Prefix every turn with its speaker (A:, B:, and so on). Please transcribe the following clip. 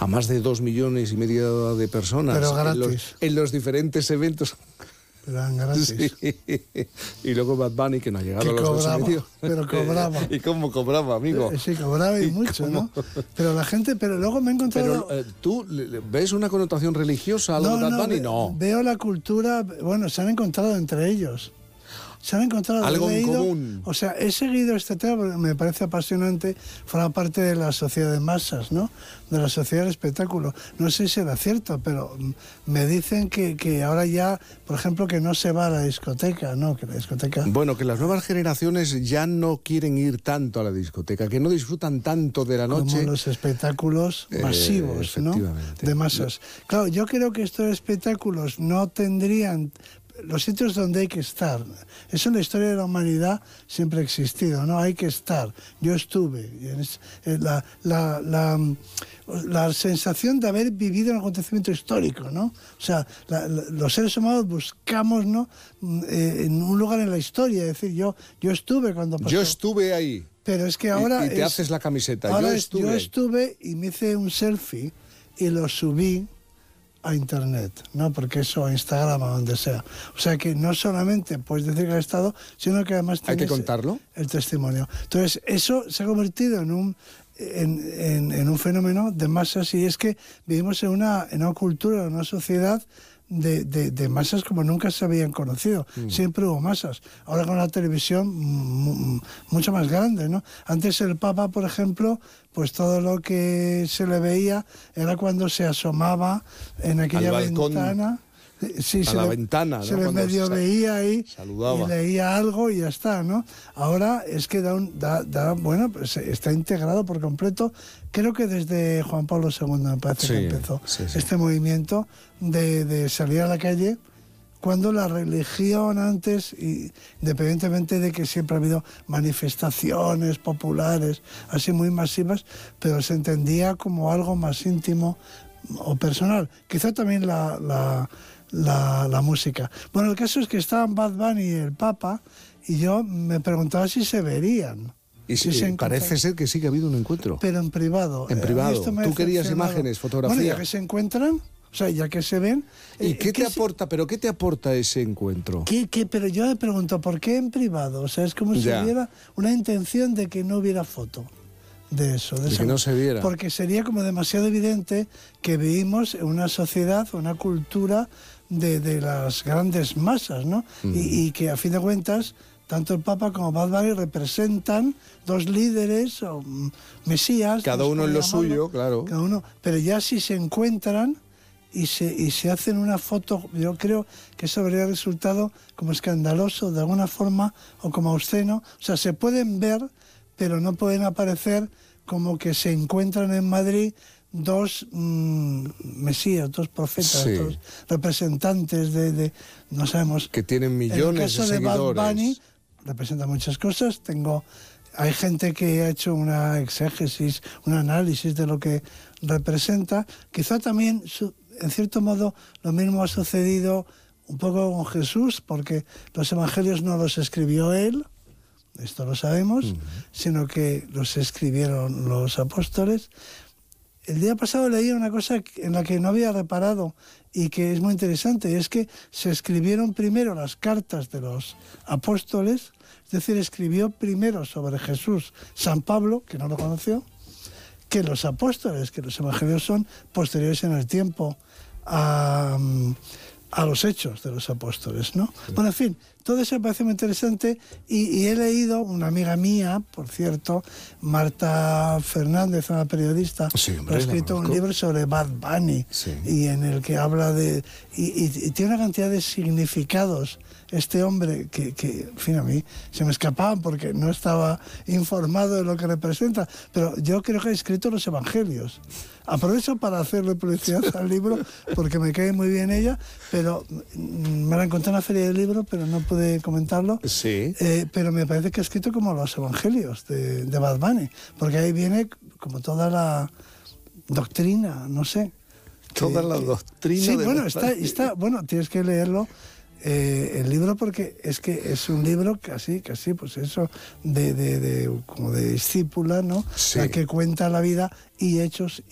A: a más de 2,5 millones de personas.
B: Pero gratis.
A: En los diferentes eventos.
B: Eran gratis.
A: Sí. Y luego Bad Bunny, que no ha llegado
B: Que
A: a los
B: cobraba,
A: 2,5.
B: pero cobraba.
A: ¿Y cómo cobraba, amigo?
B: Sí, cobraba y mucho, ¿no? Pero la gente, pero luego me he encontrado...
A: Pero, ¿tú ves una connotación religiosa a lo de Bad Bunny? No.
B: Veo la cultura, bueno, se han encontrado entre ellos. Se han encontrado
A: algo en común.
B: O sea, he seguido este tema porque me parece apasionante, forma parte de la sociedad de masas, ¿no? De la sociedad del espectáculo. No sé si era cierto, pero me dicen que ahora ya, por ejemplo, que no se va a la discoteca, ¿no? Que la discoteca...
A: Bueno, que las nuevas generaciones ya no quieren ir tanto a la discoteca, que no disfrutan tanto de la noche.
B: Como los espectáculos masivos, ¿no? De masas. Claro, yo creo que estos espectáculos no tendrían... Los sitios donde hay que estar. Eso en la historia de la humanidad siempre ha existido, ¿no? Hay que estar. Yo estuve. La sensación de haber vivido un acontecimiento histórico, ¿no? O sea, los seres humanos buscamos, ¿no? En un lugar en la historia. Es decir, yo estuve cuando pasó.
A: Yo estuve ahí.
B: Pero es que ahora...
A: Y te haces la camiseta.
B: Ahora
A: yo
B: estuve y me hice un selfie y lo subí a internet, ¿no? Porque eso, a Instagram, a donde sea. O sea que no solamente puedes decir que has estado, sino que además tienes...
A: ¿Hay que contarlo?
B: El testimonio. Entonces, eso se ha convertido en un fenómeno de masas, y es que vivimos en una cultura, en una sociedad de masas como nunca se habían conocido. Siempre hubo masas. Ahora con la televisión mucho más grande, ¿no? Antes el Papa, por ejemplo, pues todo lo que se le veía era cuando se asomaba en aquella ventana. Sí,
A: la ventana, ¿no?
B: Se le medio veía ahí,
A: saludaba.
B: Y leía algo y ya está, ¿no? Ahora es que bueno, pues está integrado por completo. Creo que desde Juan Pablo II me parece que empezó este movimiento de salir a la calle, cuando la religión antes, independientemente de que siempre ha habido manifestaciones populares así muy masivas, pero se entendía como algo más íntimo o personal. Quizá también la música. Bueno, el caso es que estaban Bad Bunny y el Papa, y yo me preguntaba si se verían.
A: Y parece ser que sí que ha habido un encuentro.
B: Pero en privado.
A: En privado. ¿Tú querías imágenes, fotografías?
B: Bueno, ya que se encuentran, o sea, ya que se ven...
A: ¿Y qué te aporta? ¿Pero qué te aporta ese encuentro?
B: Pero yo me pregunto, ¿por qué en privado? O sea, es como si hubiera una intención de que no hubiera foto de eso.
A: De que no se viera.
B: Porque sería como demasiado evidente que vivimos en una sociedad, una cultura de las grandes masas, ¿no? Y que a fin de cuentas, tanto el Papa como Bad Bunny representan dos líderes o mesías.
A: Cada uno en lo suyo, claro.
B: Cada uno, pero ya si se encuentran y se hacen una foto, yo creo que eso habría resultado como escandaloso de alguna forma o como obsceno. O sea, se pueden ver, pero no pueden aparecer como que se encuentran en Madrid dos mesías, dos profetas, dos representantes de no sabemos.
A: Que tienen millones de seguidores.
B: En el caso de Bad Bunny representa muchas cosas. Hay gente que ha hecho una exégesis, un análisis de lo que representa. Quizá también, en cierto modo, lo mismo ha sucedido un poco con Jesús, porque los evangelios no los escribió él, esto lo sabemos, sino que los escribieron los apóstoles. El día pasado leí una cosa en la que no había reparado y que es muy interesante, y es que se escribieron primero las cartas de los apóstoles, es decir, escribió primero sobre Jesús San Pablo, que no lo conoció, que los apóstoles, que los evangelios son posteriores en el tiempo a los hechos de los apóstoles, ¿no? Bueno, en fin, todo eso me parece muy interesante, y he leído, una amiga mía, por cierto, Marta Fernández, una periodista, ha escrito un libro sobre Bad Bunny, y en el que habla y tiene una cantidad de significados este hombre que, en fin, a mí se me escapaban porque no estaba informado de lo que representa, pero yo creo que ha escrito los evangelios. Aprovecho para hacerle publicidad al libro porque me cae muy bien ella, pero me la encontré en la feria del libro, pero no pude comentarlo.
A: Sí.
B: Pero me parece que ha escrito como los evangelios de Bad Bunny, porque ahí viene como toda la doctrina, no sé.
A: Toda la doctrina.
B: Sí, bueno, bueno, tienes que leerlo. El libro, porque es que es un libro casi pues eso como de discípula, ¿no? Sí. La que cuenta la vida y hechos